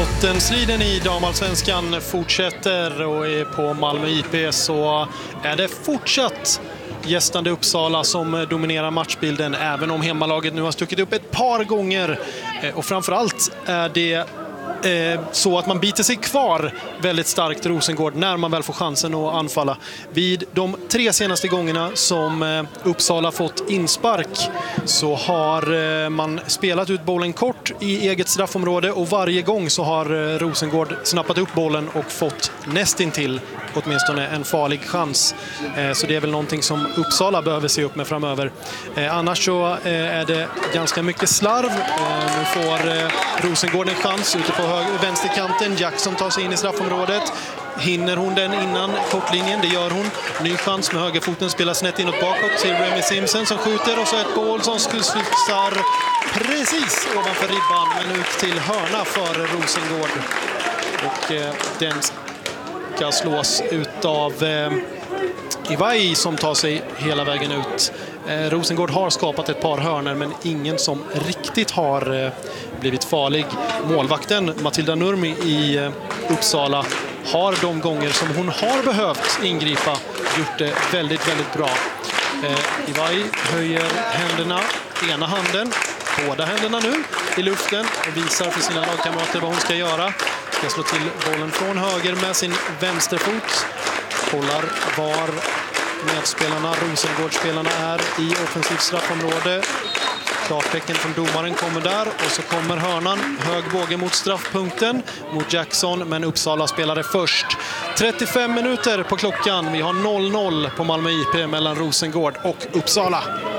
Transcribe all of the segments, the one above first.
Bottenstriden i damallsvenskan fortsätter och är på Malmö IP så är det fortsatt gästande Uppsala som dominerar matchbilden, även om hemmalaget nu har stuckit upp ett par gånger. Och framförallt är det så att man biter sig kvar väldigt starkt Rosengård när man väl får chansen att anfalla. Vid de 3 senaste gångerna som Uppsala fått inspark så har man spelat ut bollen kort i eget straffområde, och varje gång så har Rosengård snappat upp bollen och fått nästintill åtminstone en farlig chans. Så det är väl någonting som Uppsala behöver se upp med framöver. Annars så är det ganska mycket slarv. Nu får Rosengård en chans ute på vänsterkanten. Jackson tar sig in i straffområdet. Hinner hon den innan kortlinjen? Det gör hon. Ny chans med högerfoten, spelar snett inåt bakåt till Remy Simpson som skjuter, och så ett mål som slussar precis ovanför ribban men ut till hörna för Rosengård. Och den ska slås ut av Iwai som tar sig hela vägen ut. Rosengård har skapat ett par hörner men ingen som riktigt har blivit farlig. Målvakten Matilda Nurmi i Uppsala har de gånger som hon har behövt ingripa gjort det väldigt, väldigt bra. Iwai höjer händerna, ena handen, båda händerna nu i luften och visar för sina lagkamrater vad hon ska göra. Ska slå till bollen från höger med sin vänsterfot. Kollar var medspelarna, Rosengårdsspelarna, är i offensivt straffområde. Klartecken från domaren kommer där, och så kommer hörnan. Hög båge mot straffpunkten mot Jackson, men Uppsala spelade först. 35 minuter på klockan. Vi har 0-0 på Malmö IP mellan Rosengård och Uppsala.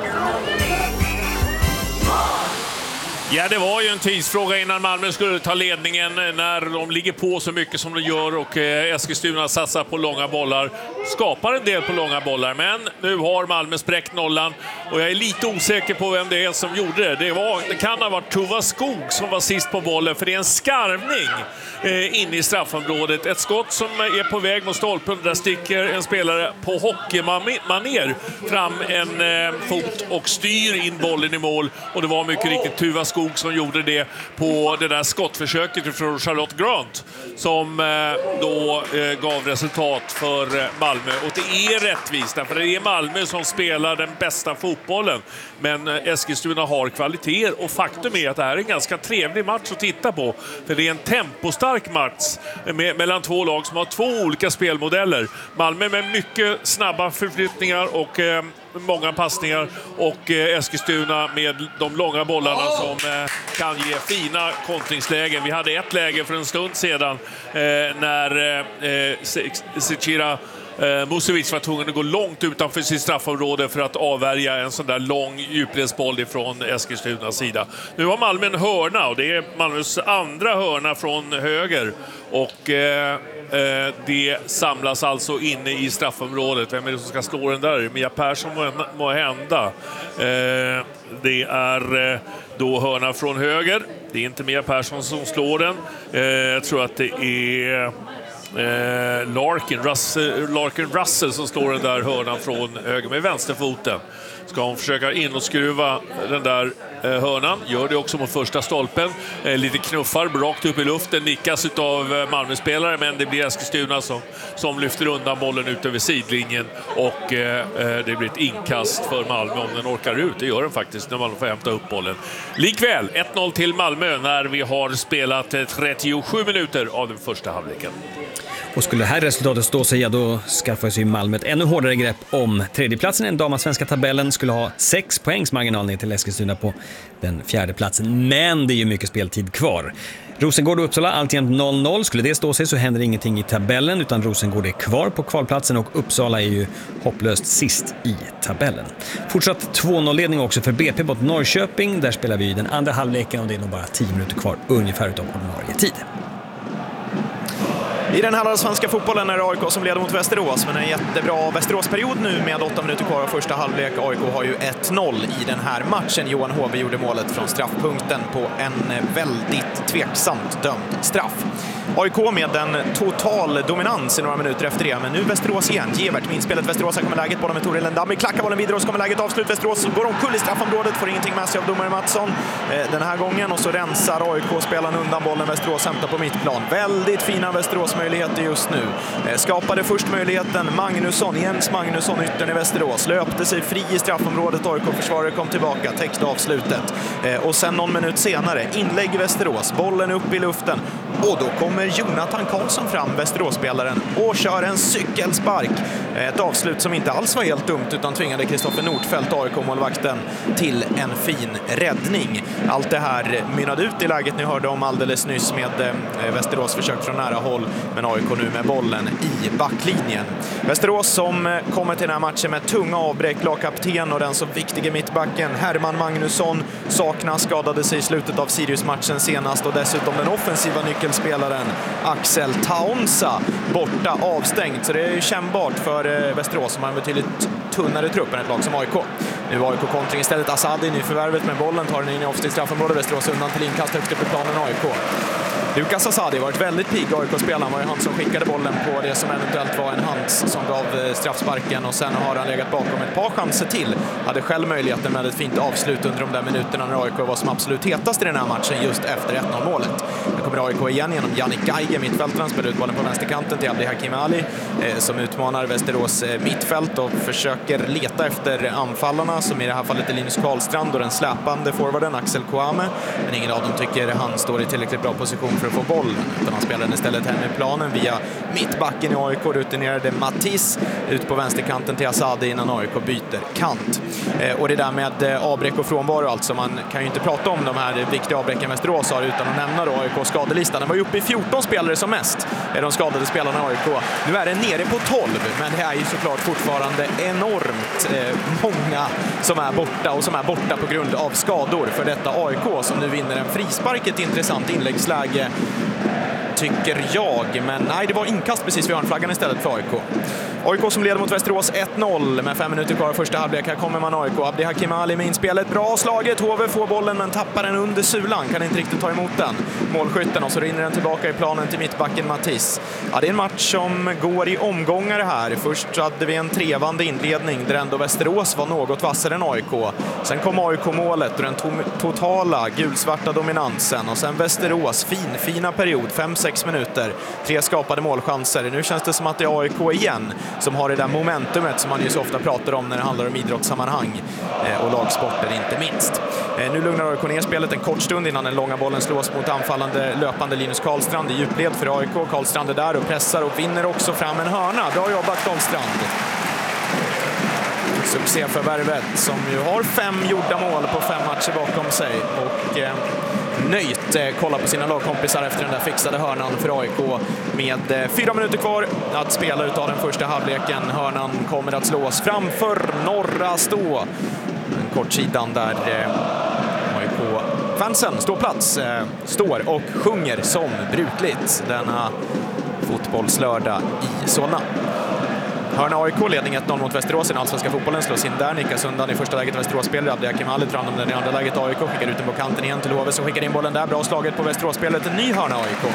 Ja, det var ju en tidsfråga innan Malmö skulle ta ledningen när de ligger på så mycket som de gör, och Eskilstuna satsar på långa bollar. Skapar en del på långa bollar, men nu har Malmö spräckt nollan och jag är lite osäker på vem det är som gjorde det. Det kan ha varit Tuva Skog som var sist på bollen, för det är en skarvning inne i straffområdet. Ett skott som är på väg mot stolpen, där sticker en spelare på hockeymaner fram en fot och styr in bollen i mål, och det var mycket riktigt Tuva Skog som gjorde det på det där skottförsöket från Charlotte Grant som då gav resultat för Malmö. Och det är rättvist, för det är Malmö som spelar den bästa fotbollen, men Eskilstuna har kvaliteter, och faktum är att det här är en ganska trevlig match att titta på, för det är en tempostark match mellan två lag som har två olika spelmodeller. Malmö med mycket snabba förflyttningar och många passningar, och Eskilstuna med de långa bollarna som kan ge fina kontringslägen. Vi hade ett läge för en stund sedan när Zecira Musovic var tvungen att gå långt utanför sitt straffområde för att avvärja en sån där lång djupledsboll ifrån Eskilstunas sida. Nu har Malmö en hörna, och det är Malmös andra hörna från höger, och det samlas alltså inne i straffområdet. Vem är det som ska slå den där? Mia Persson må hända. Det är då hörna från höger. Det är inte Mia Persson som slår den. Jag tror att det är Larkin Russell som står den där hörnan från höger med vänsterfoten. Ska hon försöka in och skruva den där hörnan. Gör det också mot första stolpen. Lite knuffar rakt upp i luften. Nickas av Malmö-spelare, men det blir Eskilstuna som lyfter undan bollen ut över sidlinjen. Och det blir ett inkast för Malmö om den orkar ut. Det gör den faktiskt när Malmö får hämta upp bollen. Likväl 1-0 till Malmö när vi har spelat 37 minuter av den första halvleken. Och skulle det här resultatet stå sig, ja, då skaffar sig Malmö ett ännu hårdare grepp om tredjeplatsen i den damallsvenska tabellen. Skulle ha 6 poängs marginal ner till Eskilstuna på den 4:e platsen. Men det är ju mycket speltid kvar. Rosengård och Uppsala alltjämt 0-0. Skulle det stå sig så händer ingenting i tabellen, utan Rosengård är kvar på kvalplatsen och Uppsala är ju hopplöst sist i tabellen. Fortsatt 2-0-ledning också för BP mot Norrköping. Där spelar vi den andra halvleken och det är nog bara 10 minuter kvar ungefär utav ordinarie tid. I den här svenska fotbollen är det AIK som leder mot Västerås, men en jättebra Västeråsperiod nu med 8 minuter kvar av första halvlek. AIK har ju 1-0 i den här matchen. Johan Hove gjorde målet från straffpunkten på en väldigt tveksamt dömd straff. AIK med en total dominans i några minuter efter det, men nu Västerås igen. Gevert med inspelet. Västerås, här kommer läget, bollen med Toril Ndambi, klackar bollen vidare och så kommer läget avslut. Västerås går omkull i straffområdet, får ingenting med sig av domare Mattsson den här gången, och så rensar AIK-spelaren undan bollen. Västerås hämtar på mittplan. Väldigt fina Västerås-möjligheter just nu. Skapade först möjligheten Jens Magnusson, yttern i Västerås, löpte sig fri i straffområdet. AIK-försvarare kom tillbaka, täckte avslutet. Och sen någon minut senare, inlägg i Västerås, bollen upp i luften, och då kommer Jonathan Karlsson fram, Västeråsspelaren, och kör en cykelspark. Ett avslut som inte alls var helt dumt, utan tvingade Kristoffer Nordfeldt, AIK-målvakten, till en fin räddning. Allt det här mynnade ut i läget ni hörde om alldeles nyss med Västerås försök från nära håll, men AIK nu med bollen i backlinjen. Västerås som kommer till den här matchen med tunga avbräck, lagkapten och den så viktiga mittbacken Herman Magnusson saknas, skadade sig i slutet av Sirius-matchen senast, och dessutom den offensiva nyckelspelaren Axel Taonsa borta, avstängt, så det är ju kännbart för Västerås som har en betydligt tunnare trupp än ett lag som AIK. Nu var AIK kontring istället. Asadi, nyförvärvet med bollen, tar den in i offensivt straffområde. Västerås undan till inkast högst upp i planen AIK. Lukas Asadi har varit väldigt pigg. AIK-spelaren var ju han som skickade bollen på det som eventuellt var en hands som gav straffsparken, och sen har han legat bakom ett par chanser till. Hade själv möjligheten med ett fint avslut under de där minuterna när AIK var som absolut hetast i den här matchen just efter 1-0-målet. Nu kommer AIK igen genom Jannik Geiger, mittfältaren, spelar ut bollen på vänsterkanten till Abdi Hakim Ali som utmanar Västerås mittfält och försöker leta efter anfallarna, som i det här fallet är Linus Karlstrand och den släpande forwarden Axel Kouame, men ingen av dem tycker han står i tillräckligt bra position för att få bollen, utan han spelar istället hem i planen via mittbacken i AIK, rutinerade Mattis ut på vänsterkanten till Asadi innan AIK byter kant. Och det där med avbräck och frånvaro, alltså man kan ju inte prata om de här viktiga avbräcken Västerås har utan att nämna då AIKs skadelistan. Den var ju uppe i 14 spelare som mest, är de skadade spelarna i AIK. Nu är den nere på 12, men det är ju såklart fortfarande enormt många som är borta, och som är borta på grund av skador för detta AIK, som nu vinner en frispark, ett intressant inläggsläge tycker jag, men nej, det var inkast precis vid hörnflaggan istället för AIK. AIK som leder mot Västerås 1-0 med 5 minuter kvar första halvlek. Här kommer man AIK. Abdi Hakim Ali med inspelet. Bra slaget. Hove får bollen men tappar den under sulan. Kan inte riktigt ta emot den. Målskytten, och så rinner den tillbaka i planen till mittbacken Mattis. Ja, det är en match som går i omgångar här. Först hade vi en trevande inledning där ändå Västerås var något vassare än AIK. Sen kom AIK-målet och den totala gulsvarta dominansen. Och sen Västerås fina period. 5-6 minuter. 3 skapade målchanser. Nu känns det som att det är AIK igen som har det där momentumet som man ju så ofta pratar om när det handlar om idrottssammanhang och lagsporter inte minst. Nu lugnar AIK ner spelet en kort stund innan den långa bollen slås mot anfallande löpande Linus Karlstrand i djupled för AIK. Karlstrand är där och pressar och vinner också fram en hörna. Bra jobbat Karlstrand. Succéförvärvet som ju har 5 gjorda mål på 5 matcher bakom sig och nöjt kolla på sina lagkompisar efter den där fixade hörnan för AIK med 4 minuter kvar att spela utav den första halvleken. Hörnan kommer att slås framför norra stå. Kortsidan där AIK-fansen står och sjunger som brukligt denna fotbollslördag i Solna. Hörna AIK, ledning 1-0 mot Västerås i den allsvenska fotbollen, slås in där, nickas undan i första läget Västerås-spelare. Abdi Hakim Ali drar om den i andra läget AIK, skickar ut den på kanten igen till Hove som skickar in bollen där, bra slaget på Västerås-spelet, en ny hörna AIK.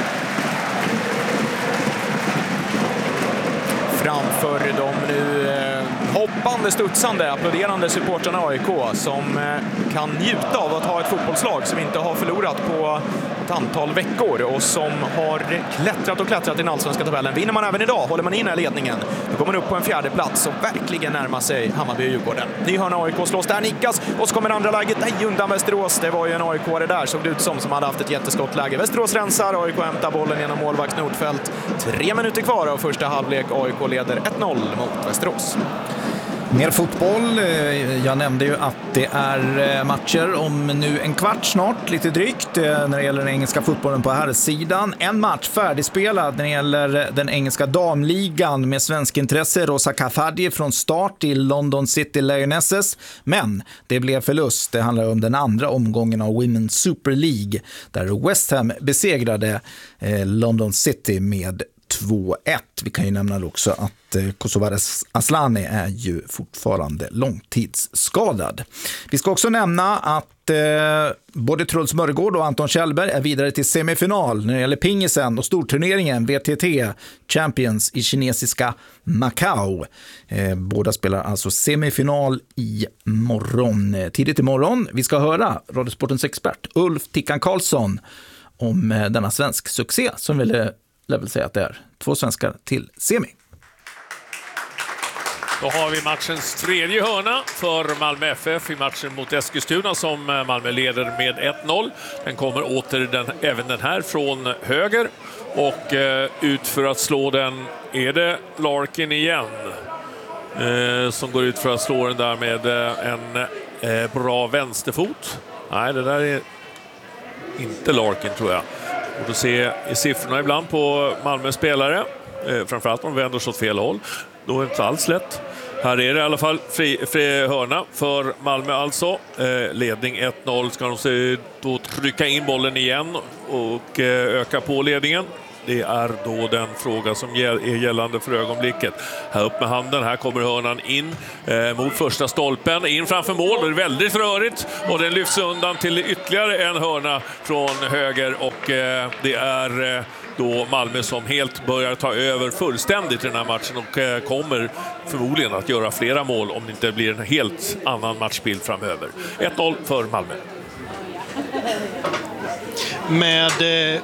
Framför de nu hoppande, studsande, applåderande supportrarna AIK som kan njuta av att ha ett fotbollslag som inte har förlorat på ett antal veckor och som har klättrat i den allsvenska tabellen. Vinner man även idag, håller man in i ledningen, då kommer man upp på en 4:e plats och verkligen närmar sig Hammarby och Djurgården. Ny hörna AIK slås där, nickas och så kommer andra läget, nej, undan Västerås. Det var ju en AIK det där, såg det ut som hade haft ett jätteskottläge. Västerås rensar, AIK hämtar bollen genom målvakt Nordfeldt. 3 minuter kvar av första halvlek, AIK leder 1-0 mot Västerås. Mer fotboll. Jag nämnde ju att det är matcher om nu en kvart snart, lite drygt, när det gäller den engelska fotbollen på här sidan. En match färdigspelad när det gäller den engelska damligan med svensk intresse. Rosa Kafadji från start till London City Lionesses. Men det blev förlust. Det handlar om den andra omgången av Women's Super League där West Ham besegrade London City med 2-1. Vi kan ju nämna också att Kosovares Aslani är ju fortfarande långtidsskadad. Vi ska också nämna att både Truls Mörgård och Anton Kjellberg är vidare till semifinal när det gäller pingisen och storturneringen VTT Champions i kinesiska Macau. Båda spelar alltså semifinal i morgon, tidigt imorgon. Vi ska höra Radiosportens expert Ulf Tickan Karlsson om denna svensk succé som vill säga att det är 2 svenskar till semi. Då har vi matchens tredje hörna för Malmö FF i matchen mot Eskilstuna som Malmö leder med 1-0. Den kommer åter även den här från höger och ut för att slå den är det Larkin igen som går ut för att slå den där med en bra vänsterfot. Nej, det där är inte Larkin tror jag. Och då ser i siffrorna ibland på Malmö spelare, framförallt om de vänder sig åt fel håll. Då är det inte alls lätt. Här är det i alla fall fri hörna för Malmö alltså. Ledning 1-0 ska de då trycka in bollen igen och öka på ledningen. Det är då den fråga som är gällande för ögonblicket. Här upp med handen, här kommer hörnan in mot första stolpen, in framför mål. Det är väldigt rörigt och den lyfts undan till ytterligare en hörna från höger och det är då Malmö som helt börjar ta över fullständigt i den här matchen och kommer förmodligen att göra flera mål om det inte blir en helt annan matchbild framöver. 1-0 för Malmö. Med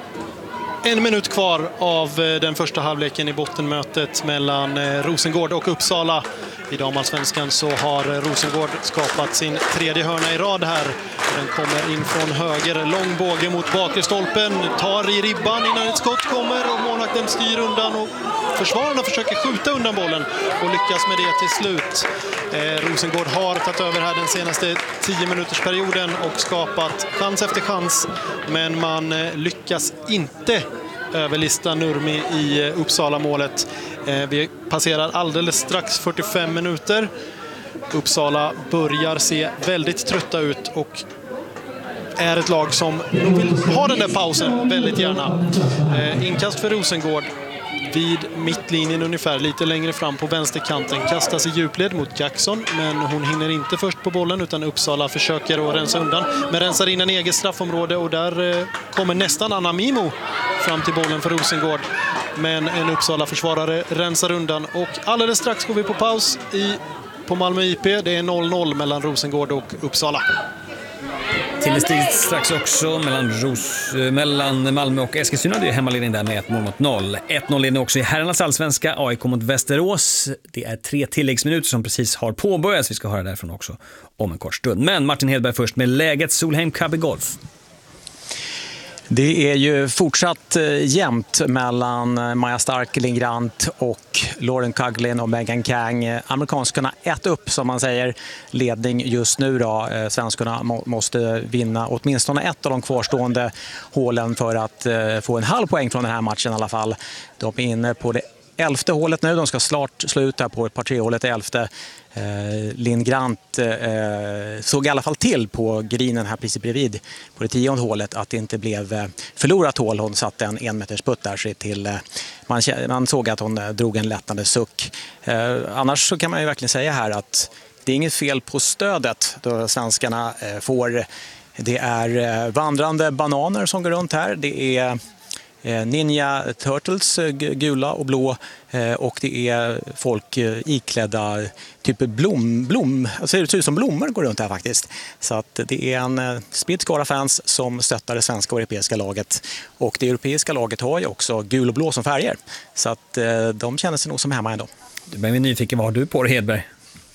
en minut kvar av den första halvleken i bottenmötet mellan Rosengård och Uppsala. I damallsvenskan så har Rosengård skapat sin tredje hörna i rad här. Den kommer in från höger, lång båge mot bakre stolpen, tar i ribban innan ett skott kommer och målvakten styr undan och försvararna försöker skjuta undan bollen och lyckas med det till slut. Rosengård har tagit över här den senaste 10-minutersperioden och skapat chans efter chans, men man lyckas inte överlista Nurmi i Uppsala-målet. Vi passerar alldeles strax 45 minuter. Uppsala börjar se väldigt trötta ut och är ett lag som vill ha den där pausen väldigt gärna. Inkast för Rosengård vid mittlinjen ungefär, lite längre fram på vänsterkanten. Kastas i djupled mot Jackson, men hon hinner inte först på bollen utan Uppsala försöker att rensa undan. Men rensar in en eget straffområde och där kommer nästan Anna Mimo fram till bollen för Rosengård. Men en Uppsala-försvarare rensar undan och alldeles strax går vi på paus på Malmö IP. Det är 0-0 mellan Rosengård och Uppsala. Tilläggstid strax också mellan Malmö och Eskilstuna. Det är hemmaledning där med 1-0. 1-0 ledning också i herrarnas allsvenska. AIK mot Västerås. Det är 3 tilläggsminuter som precis har påbörjats. Vi ska höra därifrån också om en kort stund. Men Martin Hedberg först med läget Solheim Cup i golf. Det är ju fortsatt jämnt mellan Maja Stark, Lingrant och Lauren Coughlin och Megan Kang. Amerikanskarna 1 upp som man säger, ledning just nu då. Svenskarna måste vinna åtminstone 1 av de kvarstående hålen för att få en halv poäng från den här matchen i alla fall. De är inne på det 11:e hålet nu, de ska snart sluta på ett par 3-hålet i 11:e. Lingrant såg i alla fall till på grinen här precis bredvid på det 10:e hålet att det inte blev förlorat hål. Hon satte en 1 meters putt där sig till, man såg att hon drog en lättande suck. Annars så kan man ju verkligen säga här att det är inget fel på stödet då svenskarna får. Det är vandrande bananer som går runt här. Det är Ninja Turtles, gula och blå, och det är folk iklädda typ blom, alltså det ser ut som blommor går runt här faktiskt. Så att det är en spridd skara fans som stöttar det svenska och europeiska laget, och det europeiska laget har ju också gul och blå som färger, så att de känner sig nog som hemma ändå. Du blir nyfiken, vad har du på dig, Hedberg?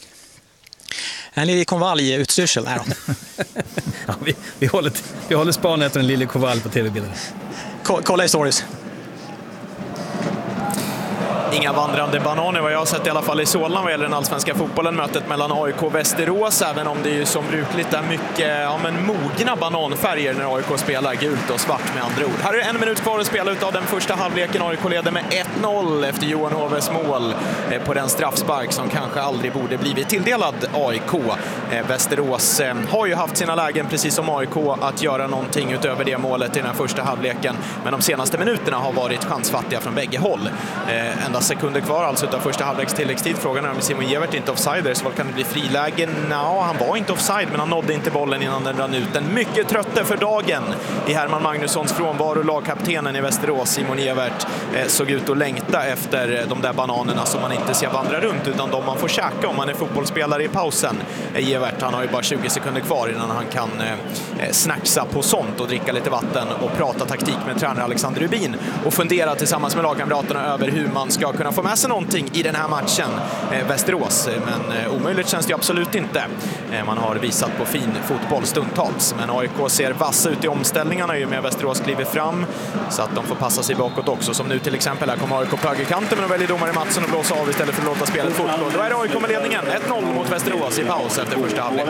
En lille konvalj utstyrsel. Ja, vi håller spanet efter en lille konvalj på tv-bilden. Kolla i stories. Inga vandrande bananer vad jag har sett i alla fall i Solna vad gäller den allsvenska fotbollen. Mötet mellan AIK och Västerås, även om det ju som brukligt är mycket mogna bananfärger när AIK spelar, gult och svart med andra ord. Här är 1 minut kvar att spela ut av den första halvleken. AIK leder med 1-0 efter Johan Hoves mål på den straffspark som kanske aldrig borde blivit tilldelad AIK. Västerås har ju haft sina lägen precis som AIK att göra någonting utöver det målet i den här första halvleken, men de senaste minuterna har varit chansfattiga från bägge håll. Enda sekunder kvar alltså utav första halvleks tilläggstid. Frågan är om Simon Evert inte offsider, så kan det bli frilägen? Han var inte offside, men han nådde inte bollen innan den rann ut. En mycket trötte för dagen i Herman Magnussons frånvaro. Lagkaptenen i Västerås, Simon Evert, såg ut att längta efter de där bananerna som man inte ser vandra runt, utan de man får käka om man är fotbollsspelare i pausen. Evert, han har ju bara 20 sekunder kvar innan han kan snacksa på sånt och dricka lite vatten och prata taktik med tränare Alexander Rubin och fundera tillsammans med lagkamraterna över hur man ska kunna få med sig någonting i den här matchen. Västerås, men omöjligt känns det absolut inte. Man har visat på fin fotboll stundtals, men AIK ser vassa ut i omställningarna ju med Västerås kliver fram så att de får passa sig bakåt också, som nu till exempel. Här kommer AIK på högerkanten, men de väljer domare Mattsson och blåsa av istället för att låta spelet fortgå. Då är det AIK med ledningen 1-0 mot Västerås i paus efter första halvlek.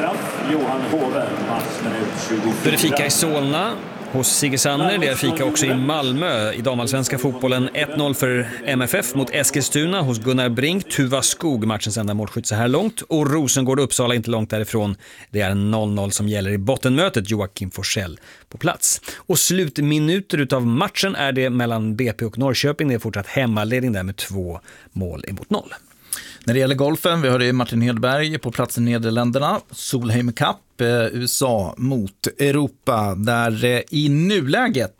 Då är det fika i Solna hos Sigge Sanner. Det är fika också i Malmö i damallsvenska fotbollen. 1-0 för MFF mot Eskilstuna hos Gunnar Brink. Tuva Skog, matchens enda målskytt så här långt. Och Rosengård och Uppsala inte långt därifrån. Det är 0-0 som gäller i bottenmötet. Joakim Forsell på plats. Och slutminuter utav matchen är det mellan BP och Norrköping. Det är fortsatt hemmaledning där med 2 mål emot 0. När det gäller golfen, vi hörde Martin Hedberg på plats i Nederländerna. Solheim Cup, USA mot Europa, där i nuläget